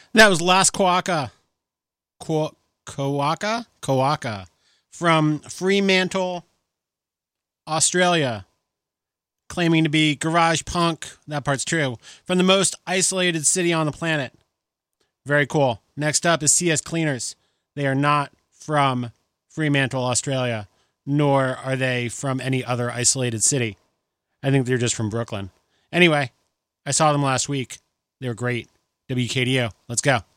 That was Las Kawaka. Kawaka from Fremantle, Australia, claiming to be garage punk. That part's true. From the most isolated city on the planet. Very cool. Next up is CS Cleaners. They are not from Fremantle, Australia, nor are they from any other isolated city. I think they're just from Brooklyn. Anyway, I saw them last week. They were great. WKDO. Let's go.